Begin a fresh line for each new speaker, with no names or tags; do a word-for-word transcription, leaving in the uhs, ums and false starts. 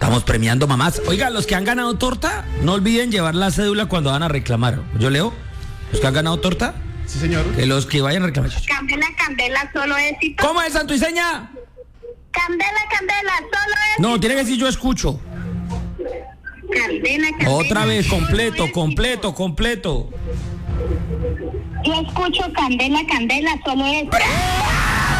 Estamos premiando mamás. Oiga, los que han ganado torta, no olviden llevar la cédula cuando van a reclamar. ¿Yo leo? ¿Los que han ganado torta?
Sí, señor.
Que los que vayan a reclamar.
Candela, candela, solo éxito.
¿Cómo es, Santuiseña?
Candela, candela, solo éxito.
No, tiene que decir yo escucho.
Candela, candela.
Otra vez,
solo
completo,
éxito.
completo, completo.
Yo escucho candela, candela, solo éxito.